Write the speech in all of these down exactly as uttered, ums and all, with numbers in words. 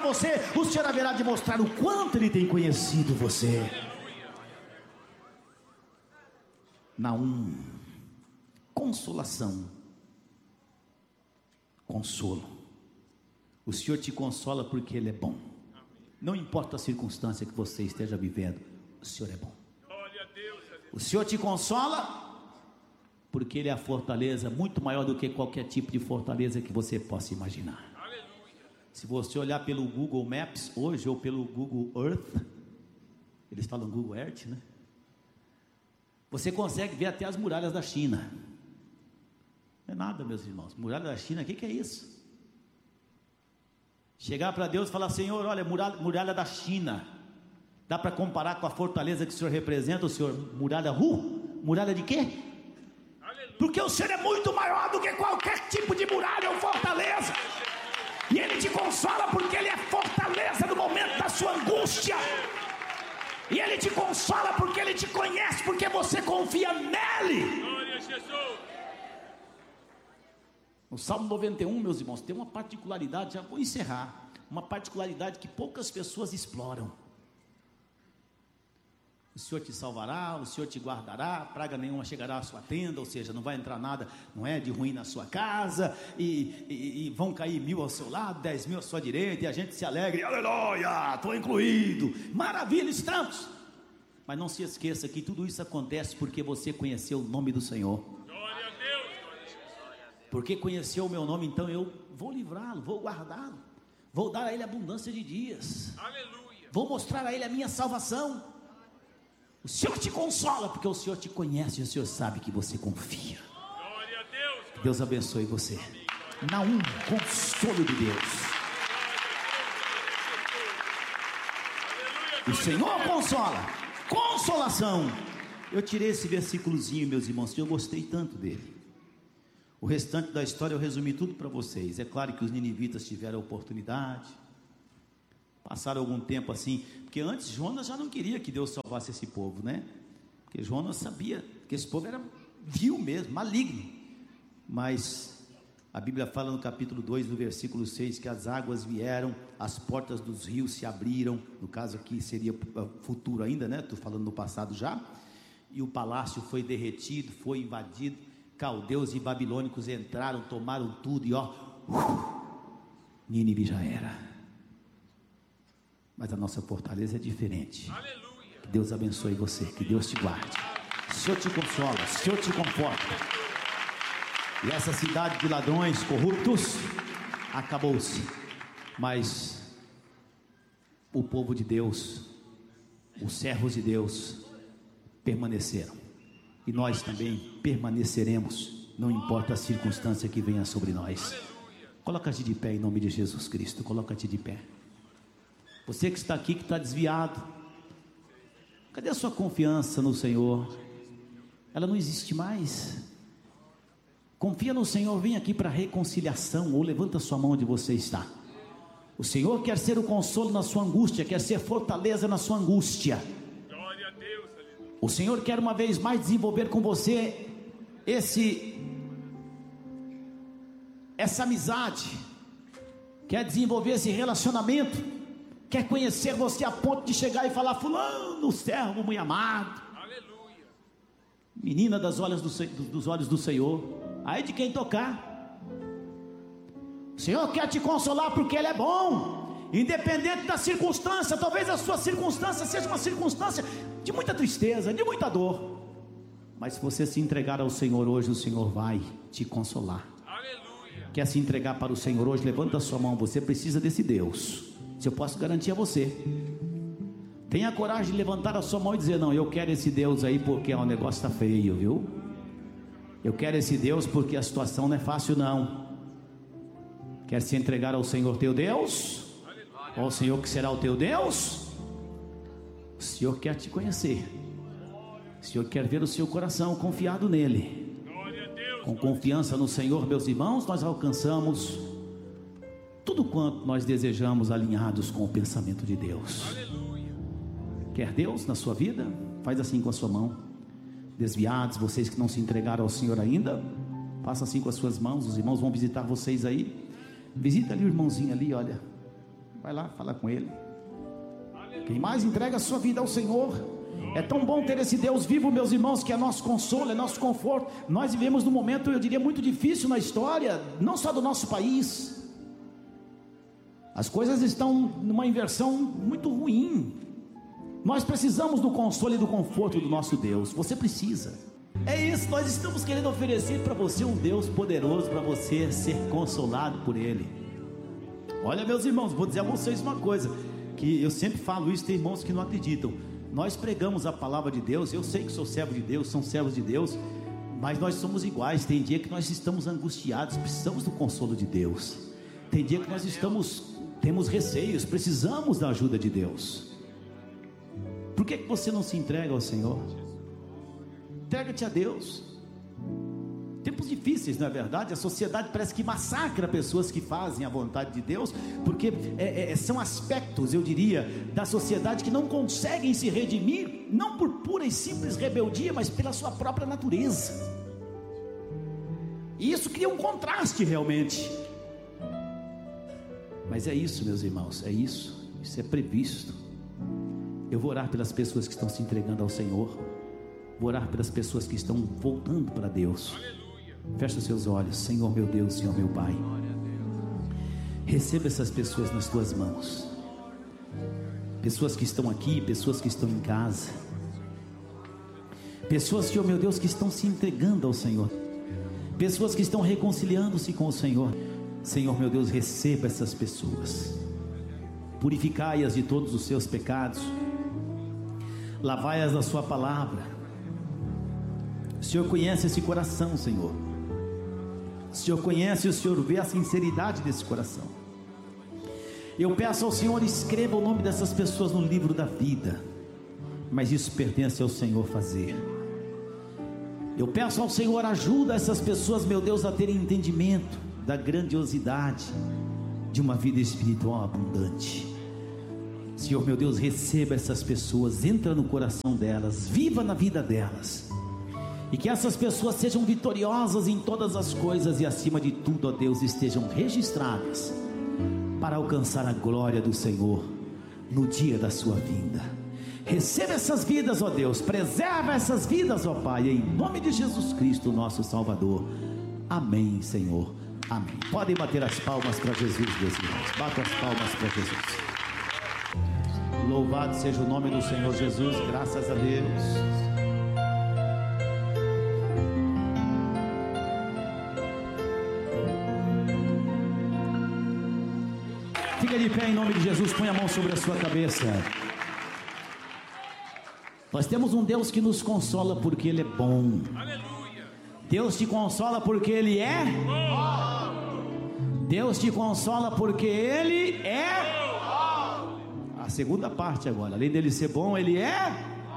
você, o Senhor haverá de mostrar o quanto Ele tem conhecido você. Naum, consolação, consolo. O Senhor te consola porque Ele é bom. Não importa a circunstância que você esteja vivendo, o Senhor é bom. O Senhor te consola porque Ele é a fortaleza muito maior do que qualquer tipo de fortaleza que você possa imaginar. Se você olhar pelo Google Maps hoje, ou pelo Google Earth, eles falam Google Earth, né? Você consegue ver até as muralhas da China. Não é nada, meus irmãos. Muralha da China, o que, que é isso? Chegar para Deus e falar: Senhor, olha, muralha, muralha da China, dá para comparar com a fortaleza que o Senhor representa? O Senhor, muralha Ru? Muralha de quê? Porque o Senhor é muito maior do que qualquer tipo de muralha ou fortaleza. E Ele te consola porque Ele é fortaleza no momento da sua angústia. E Ele te consola porque Ele te conhece, porque você confia nele. Glória a Jesus. No Salmo noventa e um, meus irmãos, tem uma particularidade, já vou encerrar, uma particularidade que poucas pessoas exploram. O Senhor te salvará, o Senhor te guardará, praga nenhuma chegará à sua tenda, ou seja, não vai entrar nada, não é, de ruim na sua casa, e, e, e vão cair mil ao seu lado, dez mil à sua direita, e a gente se alegra, e, aleluia, estou incluído, maravilha, estamos. Mas não se esqueça que tudo isso acontece porque você conheceu o nome do Senhor. Glória a Deus. Porque conheceu o meu nome, então eu vou livrá-lo, vou guardá-lo, vou dar a ele abundância de dias, aleluia. Vou mostrar a ele a minha salvação. O Senhor te consola porque o Senhor te conhece e o Senhor sabe que você confia. Glória a Deus. Que Deus abençoe você. Naum, consolo de Deus. O Senhor consola. Consolação. Eu tirei esse versículozinho, meus irmãos, que eu gostei tanto dele. O restante da história eu resumi tudo para vocês. É claro que os ninivitas tiveram a oportunidade, passaram algum tempo assim, porque antes Jonas já não queria que Deus salvasse esse povo, né? Porque Jonas sabia que esse povo era vil mesmo, maligno. Mas a Bíblia fala no capítulo dois, no versículo seis, que as águas vieram, as portas dos rios se abriram, no caso aqui seria futuro ainda, né? Estou falando no passado já. E o palácio foi derretido, foi invadido, caldeus e babilônicos entraram, tomaram tudo e ó, Nínive já era. Mas a nossa fortaleza é diferente. Aleluia. Que Deus abençoe você, que Deus te guarde. O Senhor te consola, o Senhor te conforta. E essa cidade de ladrões corruptos acabou-se. Mas o povo de Deus, os servos de Deus permaneceram. E nós também permaneceremos, não importa a circunstância que venha sobre nós. Coloca-te de pé em nome de Jesus Cristo. Coloca-te de pé. Você que está aqui, que está desviado, cadê a sua confiança no Senhor? Ela não existe mais. Confia no Senhor, vem aqui para reconciliação, ou levanta sua mão onde você está. O Senhor quer ser o consolo na sua angústia, quer ser fortaleza na sua angústia. Glória a Deus. O Senhor quer uma vez mais desenvolver com você esse, essa amizade, quer desenvolver esse relacionamento, quer conhecer você a ponto de chegar e falar: fulano, servo muito amado, aleluia. Menina das olhos do, dos olhos do Senhor, aí de quem tocar. O Senhor quer te consolar porque Ele é bom, independente da circunstância. Talvez a sua circunstância seja uma circunstância de muita tristeza, de muita dor, mas se você se entregar ao Senhor hoje, o Senhor vai te consolar. Aleluia. Quer se entregar para o Senhor hoje? Levanta a sua mão. Você precisa desse Deus. Se eu posso garantir a você, tenha coragem de levantar a sua mão e dizer: não, eu quero esse Deus aí porque o negócio está feio, viu? Eu quero esse Deus porque a situação não é fácil não. Quer se entregar ao Senhor teu Deus? Ou ao Senhor que será o teu Deus? O Senhor quer te conhecer. O Senhor quer ver o seu coração confiado nele. Com confiança no Senhor, meus irmãos, nós alcançamos tudo quanto nós desejamos, alinhados com o pensamento de Deus. Aleluia. Quer Deus na sua vida? Faz assim com a sua mão. Desviados, vocês que não se entregaram ao Senhor ainda, faça assim com as suas mãos. Os irmãos vão visitar vocês aí. Visita ali o irmãozinho ali, olha. Vai lá, fala com Ele. Quem mais entrega a sua vida ao Senhor. É tão bom ter esse Deus vivo, meus irmãos, que é nosso consolo, é nosso conforto. Nós vivemos num momento, eu diria, muito difícil na história, não só do nosso país. As coisas estão numa inversão muito ruim. Nós precisamos do consolo e do conforto do nosso Deus. Você precisa. É isso, nós estamos querendo oferecer para você um Deus poderoso, para você ser consolado por Ele. Olha, meus irmãos, vou dizer a vocês uma coisa, que eu sempre falo isso, tem irmãos que não acreditam. Nós pregamos a palavra de Deus, eu sei que sou servo de Deus, são servos de Deus, mas nós somos iguais. Tem dia que nós estamos angustiados, precisamos do consolo de Deus. Tem dia que nós estamos, temos receios, precisamos da ajuda de Deus. Por que que você não se entrega ao Senhor? Entrega-te a Deus. Tempos difíceis, não é verdade? A sociedade parece que massacra pessoas que fazem a vontade de Deus, porque é, é, são aspectos, eu diria, da sociedade que não conseguem se redimir, não por pura e simples rebeldia, mas pela sua própria natureza. E isso cria um contraste realmente. Mas é isso, meus irmãos, é isso, isso é previsto. Eu vou orar pelas pessoas que estão se entregando ao Senhor, vou orar pelas pessoas que estão voltando para Deus. Fecha os seus olhos. Senhor meu Deus, Senhor meu Pai, receba essas pessoas nas tuas mãos, pessoas que estão aqui, pessoas que estão em casa, pessoas, Senhor meu Deus, que estão se entregando ao Senhor, pessoas que estão reconciliando-se com o Senhor. Senhor meu Deus, receba essas pessoas, purificai-as de todos os seus pecados, lavai-as na sua palavra. O Senhor conhece esse coração, Senhor. O Senhor conhece, o Senhor vê a sinceridade desse coração. Eu peço ao Senhor, escreva o nome dessas pessoas no livro da vida, mas isso pertence ao Senhor fazer. Eu peço ao Senhor, ajuda essas pessoas, meu Deus, a terem entendimento da grandiosidade de uma vida espiritual abundante. Senhor meu Deus, receba essas pessoas, entra no coração delas, viva na vida delas, e que essas pessoas sejam vitoriosas em todas as coisas, e acima de tudo, ó Deus, estejam registradas para alcançar a glória do Senhor no dia da sua vinda. Receba essas vidas, ó Deus, preserva essas vidas, ó Pai, em nome de Jesus Cristo, nosso Salvador. Amém, Senhor, amém. Podem bater as palmas para Jesus, meus irmãos. Batam as palmas para Jesus. Louvado seja o nome do Senhor Jesus, graças a Deus. Fica de pé em nome de Jesus, põe a mão sobre a sua cabeça. Nós temos um Deus que nos consola porque Ele é bom. Deus te consola porque Ele é bom. Deus te consola porque Ele é. A segunda parte agora, além dele ser bom, Ele é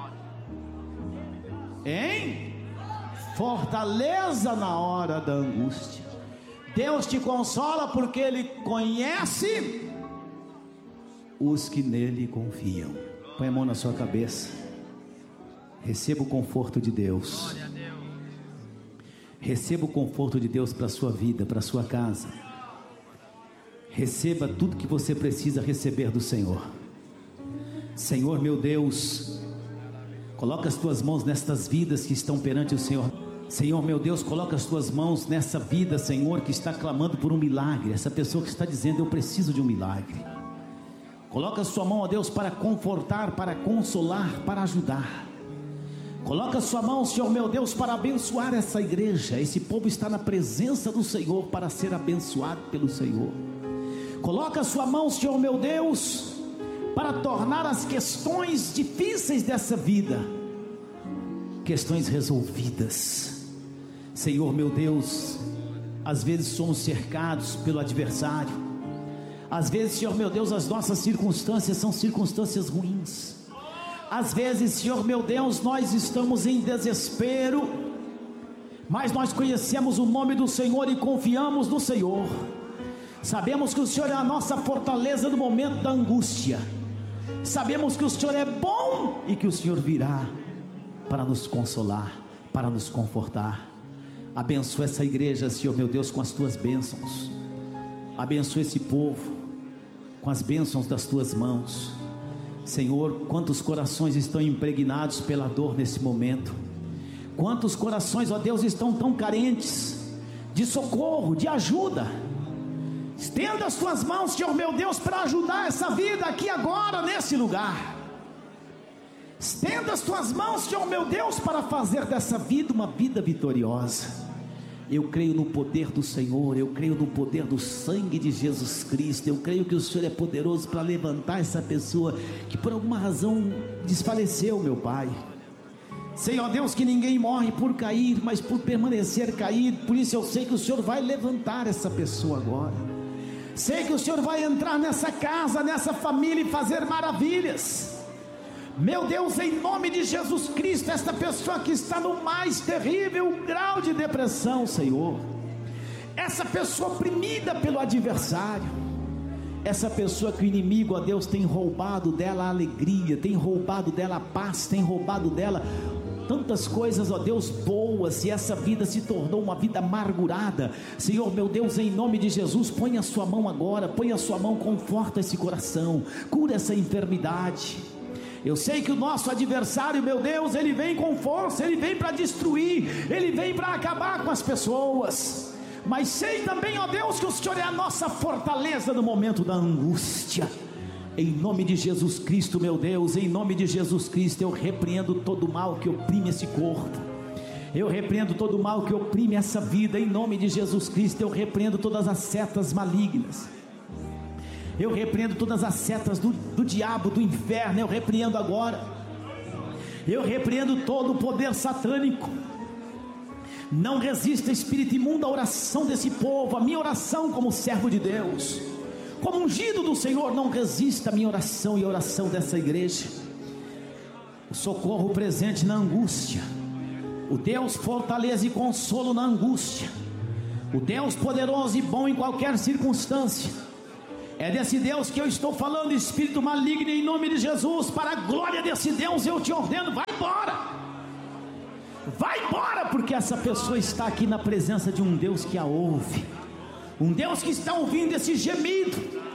em fortaleza na hora da angústia. Deus te consola porque Ele conhece os que nele confiam. Põe a mão na sua cabeça. Receba o conforto de Deus. Receba o conforto de Deus para a sua vida, para a sua casa. Receba tudo que você precisa receber do Senhor. Senhor meu Deus, coloca as tuas mãos nestas vidas que estão perante o Senhor. Senhor meu Deus, coloca as tuas mãos nessa vida, Senhor, que está clamando por um milagre. Essa pessoa que está dizendo, eu preciso de um milagre. Coloca a sua mão, ó Deus, para confortar, para consolar, para ajudar. Coloca a sua mão, Senhor meu Deus, para abençoar essa igreja. Esse povo está na presença do Senhor para ser abençoado pelo Senhor. Coloca a sua mão, Senhor meu Deus, para tornar as questões difíceis dessa vida questões resolvidas. Senhor meu Deus, às vezes somos cercados pelo adversário, às vezes, Senhor meu Deus, as nossas circunstâncias são circunstâncias ruins, às vezes, Senhor meu Deus, nós estamos em desespero, mas nós conhecemos o nome do Senhor e confiamos no Senhor. Sabemos que o Senhor é a nossa fortaleza no momento da angústia. Sabemos que o Senhor é bom e que o Senhor virá para nos consolar, para nos confortar. Abençoa essa igreja, Senhor meu Deus, com as tuas bênçãos. Abençoa esse povo. com as bênçãos das tuas mãos. Senhor, quantos corações estão impregnados pela dor nesse momento, quantos corações, ó Deus, estão tão carentes de socorro, de ajuda. Estenda as tuas mãos, Senhor meu Deus, para ajudar essa vida aqui agora, nesse lugar. Estenda as tuas mãos, Senhor meu Deus, para fazer dessa vida uma vida vitoriosa. Eu creio no poder do Senhor, eu creio no poder do sangue de Jesus Cristo, eu creio que o Senhor é poderoso para levantar essa pessoa que por alguma razão desfaleceu, meu Pai. Senhor Deus, que ninguém morre por cair, mas por permanecer caído. Por isso eu sei que o Senhor vai levantar essa pessoa agora. Sei que o Senhor vai entrar nessa casa, nessa família e fazer maravilhas. Meu Deus, em nome de Jesus Cristo, esta pessoa que está no mais terrível grau de depressão, Senhor, essa pessoa oprimida pelo adversário, essa pessoa que o inimigo, ó Deus, tem roubado dela a alegria, tem roubado dela a paz, tem roubado dela tantas coisas, ó Deus, boas, e essa vida se tornou uma vida amargurada. Senhor meu Deus, em nome de Jesus, põe a sua mão agora, põe a sua mão, conforta esse coração, cura essa enfermidade. Eu sei que o nosso adversário, meu Deus, ele vem com força, ele vem para destruir, ele vem para acabar com as pessoas, mas sei também, ó Deus, que o Senhor é a nossa fortaleza no momento da angústia. Em nome de Jesus Cristo, meu Deus, em nome de Jesus Cristo, eu repreendo todo o mal que oprime esse corpo, eu repreendo todo o mal que oprime essa vida. Em nome de Jesus Cristo, eu repreendo todas as setas malignas, eu repreendo todas as setas do, do diabo, do inferno, eu repreendo agora, eu repreendo todo o poder satânico. Não resista, espírito imundo, à oração desse povo, a minha oração como servo de Deus, como ungido do Senhor. Não resista a minha oração e a oração dessa igreja. O socorro presente na angústia, o Deus fortaleza e consolo na angústia, o Deus poderoso e bom em qualquer circunstância. É desse Deus que eu estou falando, espírito maligno, em nome de Jesus. Para a glória desse Deus eu te ordeno, vai embora, vai embora, porque essa pessoa está aqui na presença de um Deus que a ouve, um Deus que está ouvindo esse gemido,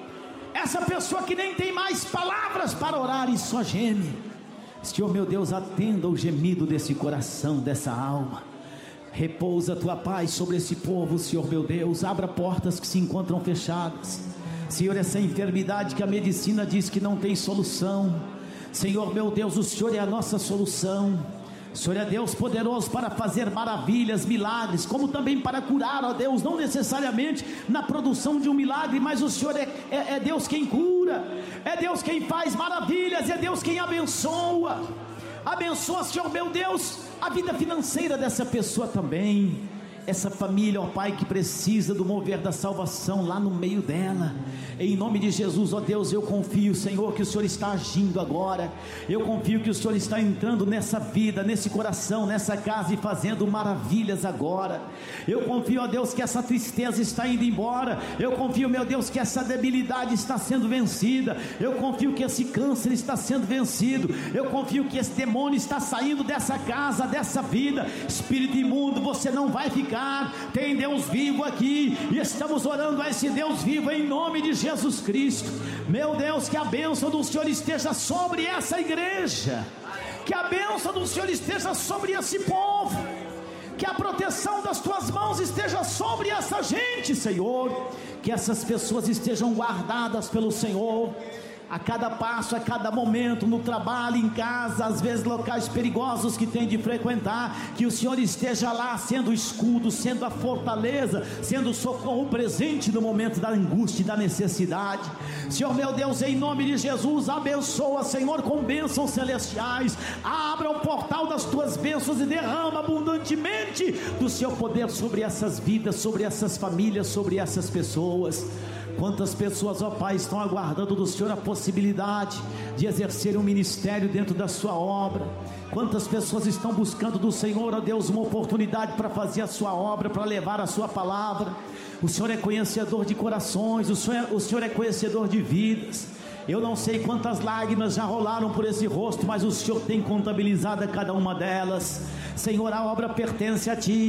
essa pessoa que nem tem mais palavras para orar e só geme. Senhor meu Deus, atenda o gemido desse coração, dessa alma. Repousa a tua paz sobre esse povo, Senhor meu Deus. Abra portas que se encontram fechadas, Senhor. Essa enfermidade que a medicina diz que não tem solução, Senhor meu Deus, o Senhor é a nossa solução. O Senhor é Deus poderoso para fazer maravilhas, milagres, como também para curar, ó Deus, não necessariamente na produção de um milagre, mas o Senhor é, é, é Deus quem cura, é Deus quem faz maravilhas, é Deus quem abençoa. Abençoa, Senhor meu Deus, a vida financeira dessa pessoa também, essa família, ó Pai, que precisa do mover da salvação lá no meio dela. Em nome de Jesus, ó Deus, eu confio, Senhor, que o Senhor está agindo agora. Eu confio que o Senhor está entrando nessa vida, nesse coração, nessa casa e fazendo maravilhas agora. Eu confio, ó Deus, que essa tristeza está indo embora. Eu confio, meu Deus, que essa debilidade está sendo vencida. Eu confio que esse câncer está sendo vencido. Eu confio que esse demônio está saindo dessa casa, dessa vida. Espírito imundo, você não vai ficar. Tem Deus vivo aqui, e estamos orando a esse Deus vivo em nome de Jesus Cristo. Meu Deus, que a bênção do Senhor esteja sobre essa igreja, que a bênção do Senhor esteja sobre esse povo, que a proteção das tuas mãos esteja sobre essa gente, Senhor, que essas pessoas estejam guardadas pelo Senhor, a cada passo, a cada momento, no trabalho, em casa, às vezes locais perigosos que tem de frequentar, que o Senhor esteja lá sendo o escudo, sendo a fortaleza, sendo o socorro presente no momento da angústia e da necessidade. Senhor meu Deus, em nome de Jesus, abençoa, Senhor, com bênçãos celestiais. Abra o portal das tuas bênçãos e derrama abundantemente do seu poder sobre essas vidas, sobre essas famílias, sobre essas pessoas. Quantas pessoas, ó Pai, estão aguardando do Senhor a possibilidade de exercer um ministério dentro da sua obra. Quantas pessoas estão buscando do Senhor, ó Deus, uma oportunidade para fazer a sua obra, para levar a sua palavra. O Senhor é conhecedor de corações, o Senhor é, o Senhor é conhecedor de vidas. Eu não sei quantas lágrimas já rolaram por esse rosto, mas o Senhor tem contabilizado a cada uma delas. Senhor, a obra pertence a Ti,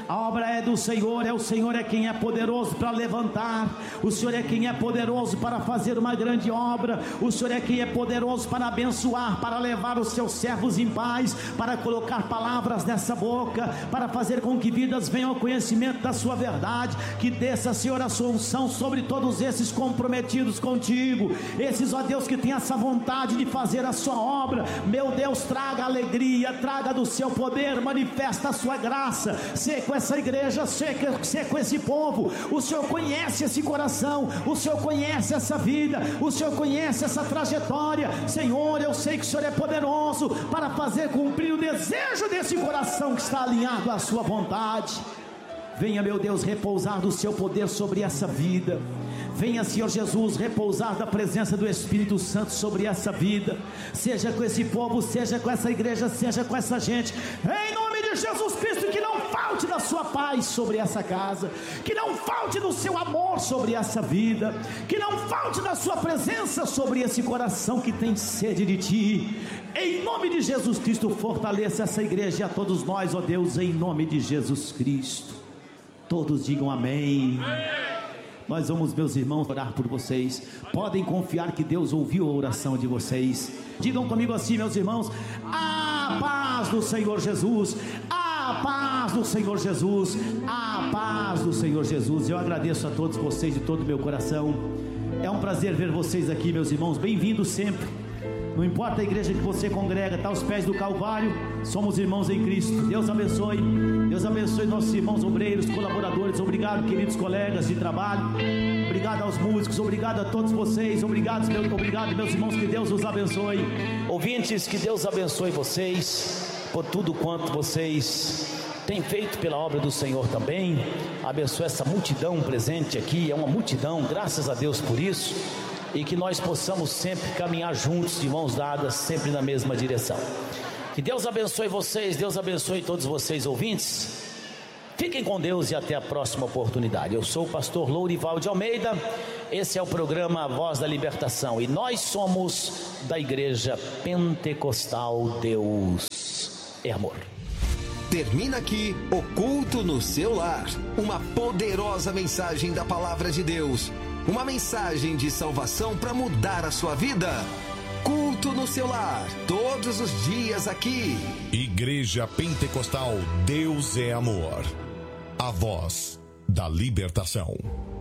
A obra é do Senhor, é o Senhor é quem é poderoso para levantar, o Senhor é quem é poderoso para fazer uma grande obra, o Senhor é quem é poderoso para abençoar, para levar os seus servos em paz, para colocar palavras nessa boca, para fazer com que vidas venham ao conhecimento da sua verdade. Que desça, Senhor, a sua unção sobre todos esses comprometidos contigo, esses, ó Deus, que tem essa vontade de fazer a sua obra. Meu Deus, traga alegria, traga do seu poder, manifesta a sua graça, ser com essa igreja, ser, ser com esse povo. O Senhor conhece esse coração, o Senhor conhece essa vida, o Senhor conhece essa trajetória. Senhor, eu sei que o Senhor é poderoso para fazer cumprir o desejo desse coração que está alinhado à sua vontade. Venha, meu Deus, repousar do seu poder sobre essa vida. Venha, Senhor Jesus, repousar da presença do Espírito Santo sobre essa vida. Seja com esse povo, seja com essa igreja, seja com essa gente, em nome de Jesus Cristo. Que não falte da sua paz sobre essa casa, que não falte do seu amor sobre essa vida, que não falte da sua presença sobre esse coração que tem sede de ti. Em nome de Jesus Cristo, fortaleça essa igreja e a todos nós, ó Deus, em nome de Jesus Cristo. Todos digam amém. Nós vamos, meus irmãos, orar por vocês. Podem confiar que Deus ouviu a oração de vocês. Digam comigo assim, meus irmãos: a paz do Senhor Jesus, a paz do Senhor Jesus, a paz do Senhor Jesus. Eu agradeço a todos vocês de todo o meu coração. É um prazer ver vocês aqui, meus irmãos. Bem-vindos sempre. Não importa a igreja que você congrega, está aos pés do Calvário, somos irmãos em Cristo. Deus abençoe, Deus abençoe nossos irmãos obreiros, colaboradores. Obrigado, queridos colegas de trabalho. Obrigado aos músicos, obrigado a todos vocês. Obrigado, meu, obrigado meus irmãos, que Deus os abençoe. Ouvintes, que Deus abençoe vocês por tudo quanto vocês têm feito pela obra do Senhor também. Abençoe essa multidão presente aqui, é uma multidão, graças a Deus por isso. E que nós possamos sempre caminhar juntos, de mãos dadas, sempre na mesma direção. Que Deus abençoe vocês, Deus abençoe todos vocês ouvintes. Fiquem com Deus e até a próxima oportunidade. Eu sou o pastor Lourival de Almeida. Esse é o programa Voz da Libertação e nós somos da Igreja Pentecostal Deus é Amor. Termina aqui o Culto no Seu Lar, uma poderosa mensagem da Palavra de Deus. Uma mensagem de salvação para mudar a sua vida. Culto no Seu Lar, todos os dias aqui. Igreja Pentecostal Deus é Amor, a voz da libertação.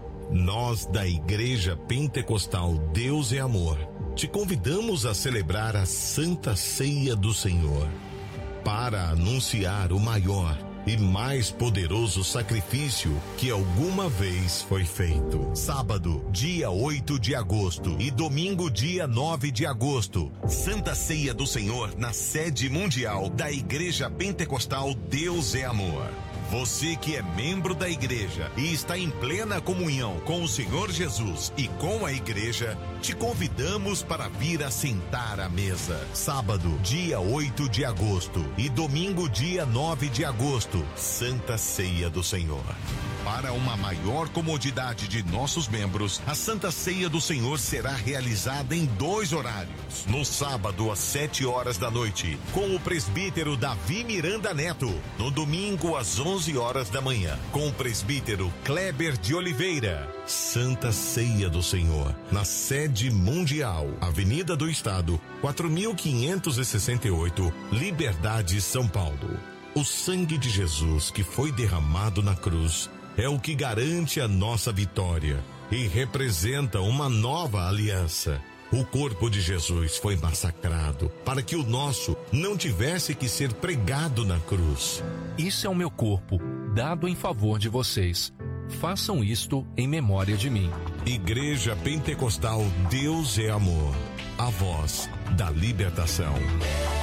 Nós da Igreja Pentecostal Deus é Amor te convidamos a celebrar a Santa Ceia do Senhor para anunciar o maior e mais poderoso sacrifício que alguma vez foi feito. Sábado, dia oito de agosto e domingo, dia nove de agosto, Santa Ceia do Senhor na sede mundial da Igreja Pentecostal Deus é Amor. Você que é membro da igreja e está em plena comunhão com o Senhor Jesus e com a igreja, te convidamos para vir assentar à mesa. Sábado, dia oito de agosto e domingo, dia nove de agosto, Santa Ceia do Senhor. Para uma maior comodidade de nossos membros, a Santa Ceia do Senhor será realizada em dois horários. No sábado, às sete horas da noite, com o presbítero Davi Miranda Neto. No domingo, às onze horas da manhã, com o presbítero Kleber de Oliveira. Santa Ceia do Senhor, na sede mundial, Avenida do Estado, quatro mil quinhentos e sessenta e oito, Liberdade, São Paulo. O sangue de Jesus que foi derramado na cruz é o que garante a nossa vitória e representa uma nova aliança. O corpo de Jesus foi massacrado para que o nosso não tivesse que ser pregado na cruz. Isso é o meu corpo, dado em favor de vocês. Façam isto em memória de mim. Igreja Pentecostal Deus é Amor, a voz da libertação.